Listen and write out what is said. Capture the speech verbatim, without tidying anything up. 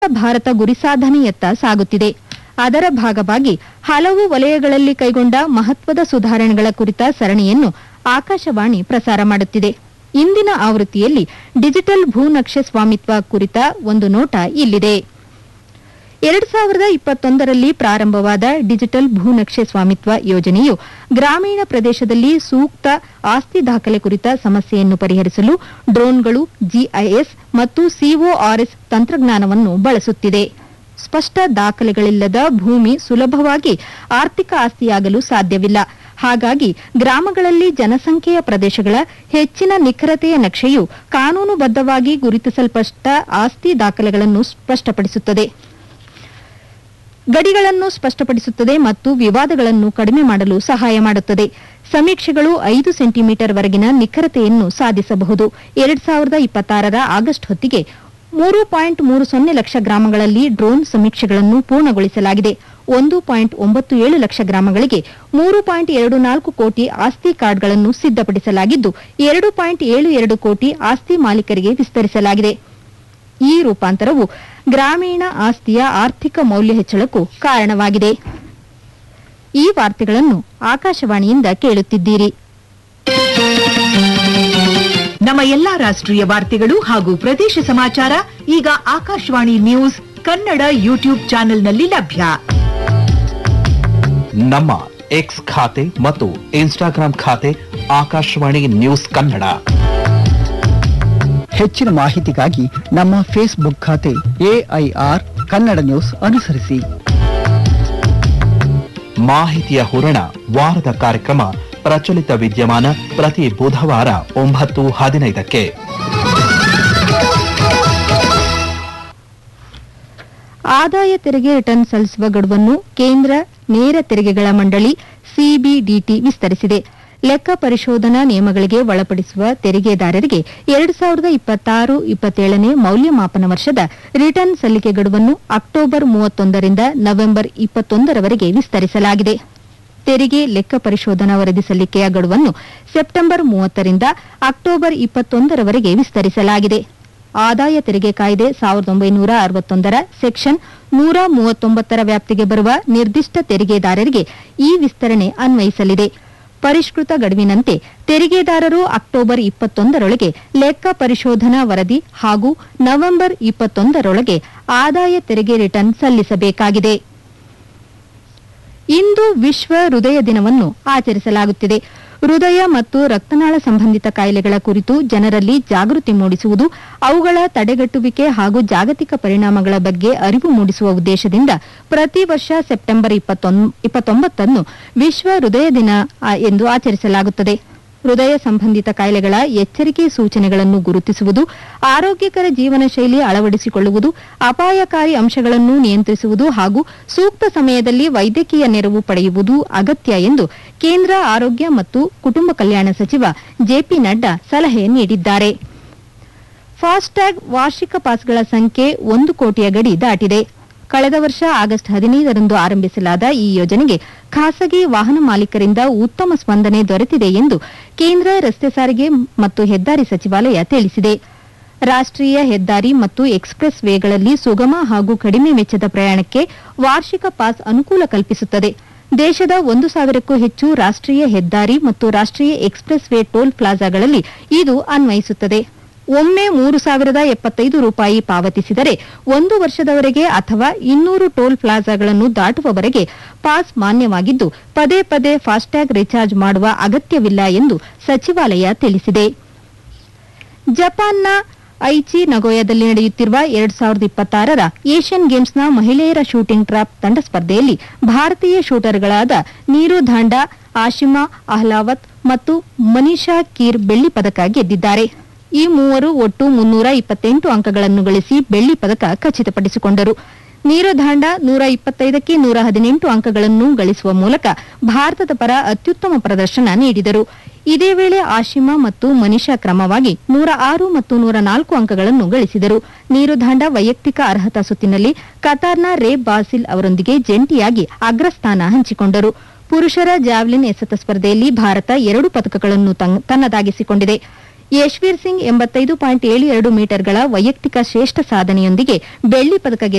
ಭಾರತ ಗುರಿ ಸಾಧನೆಯತ್ತ ಸಾಗುತ್ತಿದೆ. ಅದರ ಭಾಗವಾಗಿ ಹಲವು ವಲಯಗಳಲ್ಲಿ ಕೈಗೊಂಡ ಮಹತ್ವದ ಸುಧಾರಣೆಗಳ ಕುರಿತ ಸರಣಿಯನ್ನು ಆಕಾಶವಾಣಿ ಪ್ರಸಾರ ಮಾಡುತ್ತಿದೆ. ಇಂದಿನ ಆವೃತ್ತಿಯಲ್ಲಿ ಡಿಜಿಟಲ್ ಭೂನಕ್ಷೆ ಸ್ವಾಮಿತ್ವ ಕುರಿತ ಒಂದು ನೋಟ ಇಲ್ಲಿದೆ. ಎರಡು ಸಾವಿರದ ಇಪ್ಪತ್ತೊಂದರಲ್ಲಿ ಪ್ರಾರಂಭವಾದ ಡಿಜಿಟಲ್ ಭೂನಕ್ಷೆ ಸ್ವಾಮಿತ್ವ ಯೋಜನೆಯು ಗ್ರಾಮೀಣ ಪ್ರದೇಶದಲ್ಲಿ ಸೂಕ್ತ ಆಸ್ತಿ ದಾಖಲೆ ಕುರಿತ ಸಮಸ್ಯೆಯನ್ನು ಪರಿಹರಿಸಲು ಡ್ರೋನ್ಗಳು, ಜಿಐಎಸ್ ಮತ್ತು ಸಿಒಆರ್ಎಸ್ ತಂತ್ರಜ್ಞಾನವನ್ನು ಬಳಸುತ್ತಿದೆ. ಸ್ಪಷ್ಟ ದಾಖಲೆಗಳಿಲ್ಲದ ಭೂಮಿ ಸುಲಭವಾಗಿ ಆರ್ಥಿಕ ಆಸ್ತಿಯಾಗಲು ಸಾಧ್ಯವಿಲ್ಲ. ಹಾಗಾಗಿ ಗ್ರಾಮಗಳಲ್ಲಿ ಜನಸಂಖ್ಯೆಯ ಪ್ರದೇಶಗಳ ಹೆಚ್ಚಿನ ನಿಖರತೆಯ ನಕ್ಷೆಯು ಕಾನೂನುಬದ್ಧವಾಗಿ ಗುರುತಿಸಲ್ಪಟ್ಟ ಆಸ್ತಿ ದಾಖಲೆಗಳನ್ನು ಸ್ಪಷ್ಟಪಡಿಸುತ್ತದೆ ಗಡಿಗಳನ್ನು ಸ್ಪಷ್ಟಪಡಿಸುತ್ತದೆ ಮತ್ತು ವಿವಾದಗಳನ್ನು ಕಡಿಮೆ ಮಾಡಲು ಸಹಾಯ ಮಾಡುತ್ತದೆ. ಸಮೀಕ್ಷೆಗಳು ಐದು ಸೆಂಟಿಮೀಟರ್ ವರೆಗಿನ ನಿಖರತೆಯನ್ನು ಸಾಧಿಸಬಹುದು. ಎರಡ್ ಸಾವಿರದ ಇಪ್ಪತ್ತಾರರ ಆಗಸ್ಟ್ ಹೊತ್ತಿಗೆ ಮೂರು ಪಾಯಿಂಟ್ ಮೂರು ಸೊನ್ನೆ ಲಕ್ಷ ಗ್ರಾಮಗಳಲ್ಲಿ ಡ್ರೋನ್ ಸಮೀಕ್ಷೆಗಳನ್ನು ಪೂರ್ಣಗೊಳಿಸಲಾಗಿದೆ. ಒಂದು ಪಾಯಿಂಟ್ ಒಂಬತ್ತು ಏಳು ಲಕ್ಷ ಗ್ರಾಮಗಳಿಗೆ ಮೂರು ಪಾಯಿಂಟ್ ಎರಡು ನಾಲ್ಕು ಕೋಟಿ ಆಸ್ತಿ ಕಾರ್ಡ್ಗಳನ್ನು ಸಿದ್ಧಪಡಿಸಲಾಗಿದ್ದು, ಎರಡು ಪಾಯಿಂಟ್ ಏಳು ಎರಡು ಕೋಟಿ ಆಸ್ತಿ ಮಾಲೀಕರಿಗೆ ವಿಸ್ತರಿಸಲಾಗಿದೆ. ಈ ರೂಪಾಂತರವು ಗ್ರಾಮೀಣ ಆಸ್ತಿಯ ಆರ್ಥಿಕ ಮೌಲ್ಯ ಹೆಚ್ಚಳಕ್ಕೂ ಕಾರಣವಾಗಿದೆ. ಈ ವಾರ್ತೆಗಳನ್ನು ಆಕಾಶವಾಣಿಯಿಂದ ಕೇಳುತ್ತಿದ್ದೀರಿ. ನಮ್ಮ ಎಲ್ಲಾ ರಾಷ್ಟ್ರೀಯ ವಾರ್ತೆಗಳು ಹಾಗೂ ಪ್ರದೇಶ ಸಮಾಚಾರ ಈಗ ಆಕಾಶವಾಣಿ ನ್ಯೂಸ್ ಕನ್ನಡ ಯೂಟ್ಯೂಬ್ ಚಾನೆಲ್ನಲ್ಲಿ ಲಭ್ಯ. ನಮ್ಮ ಎಕ್ಸ್ ಖಾತೆ ಮತ್ತು ಇನ್ಸ್ಟಾಗ್ರಾಂ ಖಾತೆ ಆಕಾಶವಾಣಿ ನ್ಯೂಸ್ ಕನ್ನಡ. ಹೆಚ್ಚಿನ ಮಾಹಿತಿಗಾಗಿ ನಮ್ಮ ಫೇಸ್ಬುಕ್ ಖಾತೆ ಎಐಆರ್ ಕನ್ನಡ ನ್ಯೂಸ್ ಅನುಸರಿಸಿ. ಮಾಹಿತಿಯ ಹೂರಣ ವಾರದ ಕಾರ್ಯಕ್ರಮ ಪ್ರಚಲಿತ ವಿದ್ಯಮಾನ ಪ್ರತಿ ಬುಧವಾರ ಒಂಬತ್ತು ಹದಿನೈದಕ್ಕೆ. ಆದಾಯ ತೆರಿಗೆ ರಿಟರ್ನ್ ಸಲ್ಲಿಸುವ ಗಡುವನ್ನು ಕೇಂದ್ರ ನೇರ ತೆರಿಗೆಗಳ ಮಂಡಳಿ ಸಿಬಿಡಿಟಿ ವಿಸ್ತರಿಸಿದೆ. ಲೆಕ್ಕ ಪರಿಶೋಧನಾ ನಿಯಮಗಳಿಗೆ ಒಳಪಡಿಸುವ ತೆರಿಗೆದಾರರಿಗೆ ಎರಡು ಸಾವಿರದ ಇಪ್ಪತ್ತಾರು ಇಪ್ಪತ್ತೇಳನೇ ಮೌಲ್ಯಮಾಪನ ವರ್ಷದ ರಿಟರ್ನ್ ಸಲ್ಲಿಕೆ ಗಡುವನ್ನು ಅಕ್ಟೋಬರ್ ಮೂವತ್ತೊಂದರಿಂದ ನವೆಂಬರ್ ಇಪ್ಪತ್ತೊಂದರವರೆಗೆ ವಿಸ್ತರಿಸಲಾಗಿದೆ. ತೆರಿಗೆ ಲೆಕ್ಕ ಪರಿಶೋಧನಾ ವರದಿ ಸಲ್ಲಿಕೆಯ ಗಡುವನ್ನು ಸೆಪ್ಟೆಂಬರ್ ಮೂವತ್ತರಿಂದ ಅಕ್ಟೋಬರ್ ಇಪ್ಪತ್ತೊಂದರವರೆಗೆ ವಿಸ್ತರಿಸಲಾಗಿದೆ. ಆದಾಯ ತೆರಿಗೆ ಕಾಯ್ದೆ ಸಾವಿರದ ಒಂಬೈನೂರ ಅರವತ್ತೊಂದರ ಸೆಕ್ಷನ್ ನೂರ ಮೂವತ್ತೊಂಬತ್ತರ ವ್ಯಾಪ್ತಿಗೆ ಬರುವ ನಿರ್ದಿಷ್ಟ ತೆರಿಗೆದಾರರಿಗೆ ಈ ವಿಸ್ತರಣೆ ಅನ್ವಯಿಸಲಿದೆ. ಪರಿಷ್ಕೃತ ಗಡುವಿನಂತೆ ತೆರಿಗೆದಾರರು ಅಕ್ಟೋಬರ್ ಇಪ್ಪತ್ತೊಂದರೊಳಗೆ ಲೆಕ್ಕ ಪರಿಶೋಧನಾ ವರದಿ ಹಾಗೂ ನವೆಂಬರ್ ಇಪ್ಪತ್ತೊಂದರೊಳಗೆ ಆದಾಯ ತೆರಿಗೆ ರಿಟರ್ನ್ ಸಲ್ಲಿಸಬೇಕಾಗಿದೆ. ಇಂದು ವಿಶ್ವ ಹೃದಯ ದಿನವನ್ನು ಆಚರಿಸಲಾಗುತ್ತಿದೆ. ಹೃದಯ ಮತ್ತು ರಕ್ತನಾಳ ಸಂಬಂಧಿತ ಕಾಯಿಲೆಗಳ ಕುರಿತು ಜನರಲ್ಲಿ ಜಾಗೃತಿ ಮೂಡಿಸುವುದು, ಅವುಗಳ ತಡೆಗಟ್ಟುವಿಕೆ ಹಾಗೂ ಜಾಗತಿಕ ಪರಿಣಾಮಗಳ ಬಗ್ಗೆ ಅರಿವು ಮೂಡಿಸುವ ಉದ್ದೇಶದಿಂದ ಪ್ರತಿ ವರ್ಷ ಸೆಪ್ಟೆಂಬರ್ ಇಪ್ಪತ್ತೊಂಬತ್ತನ್ನು ವಿಶ್ವ ಹೃದಯ ದಿನ ಎಂದು ಆಚರಿಸಲಾಗುತ್ತದೆ. ಹೃದಯ ಸಂಬಂಧಿತ ಕಾಯಿಲೆಗಳ ಎಚ್ಚರಿಕೆ ಸೂಚನೆಗಳನ್ನು ಗುರುತಿಸುವುದು, ಆರೋಗ್ಯಕರ ಜೀವನ ಶೈಲಿ ಅಳವಡಿಸಿಕೊಳ್ಳುವುದು, ಅಪಾಯಕಾರಿ ಅಂಶಗಳನ್ನು ನಿಯಂತ್ರಿಸುವುದು ಹಾಗೂ ಸೂಕ್ತ ಸಮಯದಲ್ಲಿ ವೈದ್ಯಕೀಯ ನೆರವು ಪಡೆಯುವುದು ಅಗತ್ಯ ಎಂದು ಕೇಂದ್ರ ಆರೋಗ್ಯ ಮತ್ತು ಕುಟುಂಬ ಕಲ್ಯಾಣ ಸಚಿವ ಜೆಪಿ ನಡ್ಡಾ ಸಲಹೆ ನೀಡಿದ್ದಾರೆ. ಫಾಸ್ಟ್ಯಾಗ್ ವಾರ್ಷಿಕ ಪಾಸ್ಗಳ ಸಂಖ್ಯೆ ಒಂದು ಕೋಟಿಯ ಗಡಿ ದಾಟಿದೆ. ಕಳೆದ ವರ್ಷ ಆಗಸ್ಟ್ ಹದಿನೈದರಂದು ಆರಂಭಿಸಲಾದ ಈ ಯೋಜನೆಗೆ ಖಾಸಗಿ ವಾಹನ ಮಾಲೀಕರಿಂದ ಉತ್ತಮ ಸ್ಪಂದನೆ ದೊರೆತಿದೆ ಎಂದು ಕೇಂದ್ರ ರಸ್ತೆ ಸಾರಿಗೆ ಮತ್ತು ಹೆದ್ದಾರಿ ಸಚಿವಾಲಯ ತಿಳಿಸಿದೆ. ರಾಷ್ಟ್ರೀಯ ಹೆದ್ದಾರಿ ಮತ್ತು ಎಕ್ಸ್ಪ್ರೆಸ್ ವೇಗಳಲ್ಲಿ ಸುಗಮ ಹಾಗೂ ಕಡಿಮೆ ವೆಚ್ಚದ ಪ್ರಯಾಣಕ್ಕೆ ವಾರ್ಷಿಕ ಪಾಸ್ ಅನುಕೂಲ ಕಲ್ಪಿಸುತ್ತದೆ. ದೇಶದ ಒಂದು ಸಾವಿರಕ್ಕೂ ಹೆಚ್ಚು ರಾಷ್ಟ್ರೀಯ ಹೆದ್ದಾರಿ ಮತ್ತು ರಾಷ್ಟ್ರೀಯ ಎಕ್ಸ್ಪ್ರೆಸ್ ವೇ ಟೋಲ್ ಪ್ಲಾಜಾಗಳಲ್ಲಿ ಇದು ಅನ್ವಯಿಸುತ್ತದೆ. ಒಮ್ಮೆ ಮೂರು ಸಾವಿರದ ಎಪ್ಪತ್ತೈದು ರೂಪಾಯಿ ಪಾವತಿಸಿದರೆ ಒಂದು ವರ್ಷದವರೆಗೆ ಅಥವಾ ಇನ್ನೂರು ಟೋಲ್ ಪ್ಲಾಜಾಗಳನ್ನು ದಾಟುವವರೆಗೆ ಪಾಸ್ ಮಾನ್ಯವಾಗಿದ್ದು, ಪದೇ ಪದೇ ಫಾಸ್ಟ್ಯಾಗ್ ರಿಚಾರ್ಜ್ ಮಾಡುವ ಅಗತ್ಯವಿಲ್ಲ ಎಂದು ಸಚಿವಾಲಯ ತಿಳಿಸಿದೆ. ಜಪಾನ್ನ ಐಚಿ ನಗೋಯಾದಲ್ಲಿ ನಡೆಯುತ್ತಿರುವ ಎರಡ್ ಸಾವಿರದ ಇಪ್ಪತ್ತಾರರ ಏಷ್ಯನ್ ಗೇಮ್ಸ್ನ ಮಹಿಳೆಯರ ಶೂಟಿಂಗ್ ಟ್ರ್ಯಾಪ್ ತಂಡ ಸ್ಪರ್ಧೆಯಲ್ಲಿ ಭಾರತೀಯ ಶೂಟರ್ಗಳಾದ ನೀರು ಧಾಂಡಾ, ಆಶಿಮಾ ಅಹ್ಲಾವತ್ ಮತ್ತು ಮನೀಷಾ ಕೀರ್ ಬೆಳ್ಳಿ ಪದಕ ಗೆದ್ದಿದ್ದಾರೆ. ಈ ಮೂವರು ಒಟ್ಟು ಮುನ್ನೂರ ಇಪ್ಪತ್ತೆಂಟು ಅಂಕಗಳನ್ನು ಗಳಿಸಿ ಬೆಳ್ಳಿ ಪದಕ ಖಚಿತಪಡಿಸಿಕೊಂಡರು. ನೀರು ಧಾಂಡಾ ನೂರ ಇಪ್ಪತ್ತೈದಕ್ಕೆ ನೂರ ಹದಿನೆಂಟು ಅಂಕಗಳನ್ನು ಗಳಿಸುವ ಮೂಲಕ ಭಾರತದ ಪರ ಅತ್ಯುತ್ತಮ ಪ್ರದರ್ಶನ ನೀಡಿದರು. ಇದೇ ವೇಳೆ ಆಶಿಮಾ ಮತ್ತು ಮನೀಷಾ ಕ್ರಮವಾಗಿ ನೂರ ಆರು ಮತ್ತು ನೂರ ನಾಲ್ಕು ಅಂಕಗಳನ್ನು ಗಳಿಸಿದರು. ನೀರು ಧಾಂಡಾ ವೈಯಕ್ತಿಕ ಅರ್ಹತಾ ಸುತ್ತಿನಲ್ಲಿ ಕತಾರ್ನ ರೇ ಬಾಸಿಲ್ ಅವರೊಂದಿಗೆ ಜಂಟಿಯಾಗಿ ಅಗ್ರಸ್ಥಾನ ಹಂಚಿಕೊಂಡರು. ಪುರುಷರ ಜಾವ್ಲಿನ್ ಎಸೆತ ಸ್ಪರ್ಧೆಯಲ್ಲಿ ಭಾರತ ಎರಡು ಪದಕಗಳನ್ನು ತನ್ನದಾಗಿಸಿಕೊಂಡಿದೆ. ಯಶ್ವೀರ್ ಸಿಂಗ್ ಎಂಬತ್ತೈದು ಪಾಯಿಂಟ್ ಏಳು ಎರಡು ಮೀಟರ್ಗಳ ವೈಯಕ್ತಿಕ ಶ್ರೇಷ್ಠ ಸಾಧನೆಯೊಂದಿಗೆ ಬೆಳ್ಳಿ ಪದಕ